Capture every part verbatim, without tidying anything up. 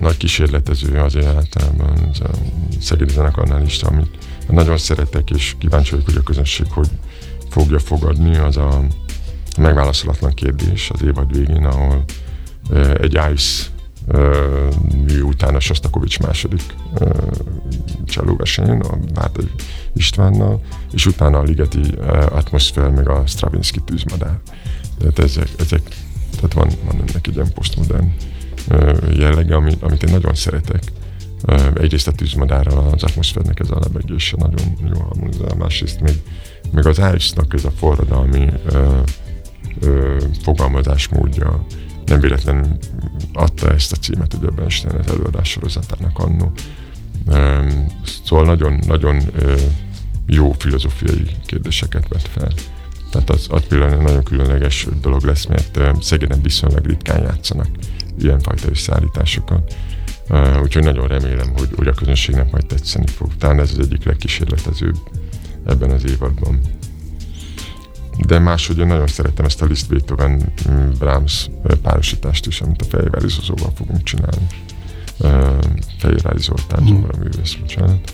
nagy kísérletező azért általában a Szegedi Zenekarnál is, amit nagyon szeretek, és kíváncsi vagyok, hogy a közönség hogy fogja fogadni, az a megválaszolatlan kérdés az évad végén, ahol egy Ice mű után a Sostakovics második csellóversenyen, a Várda Istvánnal, és utána a Ligeti Atmoszfér, meg a Stravinsky Tűzmadár. Tehát ezek, ezek tehát van, van ennek egy ilyen posztmodern jellege, amit, amit én nagyon szeretek. Egyrészt a Tűzmadárral az Atmoszférnek ez a lebegése nagyon jó harmonizál, másrészt még, még az Ice-nak ez a forradalmi ö, ö, fogalmazásmódja, nem véletlenül adta ezt a címet ugye Bernstein az előadás sorozatának annó. Szóval nagyon, nagyon jó filozófiai kérdéseket vett fel. Tehát az, az például nagyon különleges dolog lesz, mert Szegeden viszonylag ritkán játszanak ilyenfajta összeállításokat. Úgyhogy nagyon remélem, hogy, hogy a közönségnek majd tetszeni fog. Talán ez az egyik legkísérletezőbb ebben az évadban. De máshogy én nagyon szeretem ezt a Liszt Beethoven Brahms párosítást is, amit a Fejvári Zozóval fogunk csinálni. Fejvári Zoltán mm. zongora művész, bocsánat.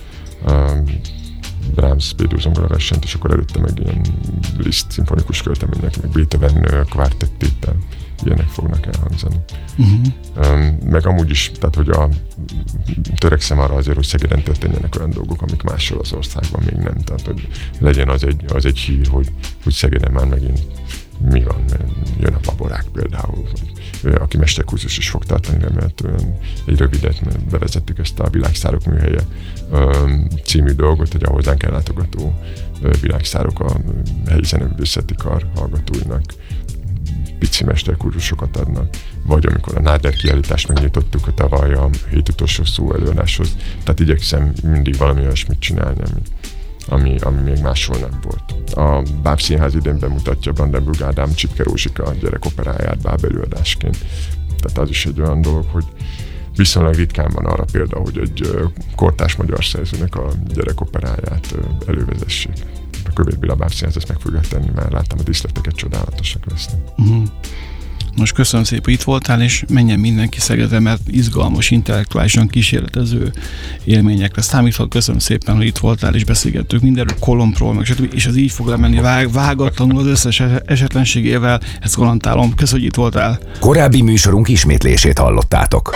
Brahms Bédó zongora versenyt, és akkor előtte meg ilyen Liszt szimfonikus költemények, meg Beethoven kvártettéttel ilyenek fognak elhangzani. Uh-huh. Meg amúgy is, tehát hogy a, törekszem arra azért, hogy Szegeden történjenek olyan dolgok, amik máshol az országban még nem. Tehát, hogy legyen az egy, az egy hír, hogy, hogy Szegeden már megint mi van, jön a baborák például, vagy, aki mesterkurzus is fog tartani remélhetően egy rövidet, mert bevezettük ezt a Világszárok műhelye című dolgot, hogy a hozzánk ellátogató világszárok a helyi zeneművészeti kar hallgatóinak pici mesterkurzusokat adnak, vagy amikor a Náder kiállítást megnyitottuk a tavaly a hét utolsó szó előadáshoz. Tehát igyekszem mindig valami olyasmit csinálni, ami, ami, ami még máshol nem volt. A Báb Színház idén bemutatja Brandenburg Ádám Csipke Rózsika gyerekoperáját Báb előadásként. Tehát az is egy olyan dolog, hogy viszonylag ritkán van arra példa, hogy egy kortárs magyar szerzőnek a gyerekoperáját elővezessék. A Kövér Béla Báb Színház ezt meg fogja tenni, mert láttam a díszleteket, csodálatosak lesznek. Uh-huh. Most köszönöm szépen, hogy itt voltál, és menjen mindenki Szegedre, mert izgalmas, intellektuálisan kísérletező élményekre számíthat. Köszönöm szépen, hogy itt voltál, és beszélgettük mindenről, Kolompról, meg stb. És az így fog lemenni vág, vágatlanul az összes esetlenségével. Ezt garantálom. Köszönöm, hogy itt voltál. Korábbi műsorunk ismétlését hallottátok.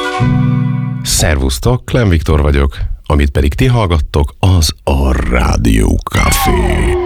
Szervusztok, Klen Viktor vagyok. Amit pedig ti hallgattok, az a Rádió Café.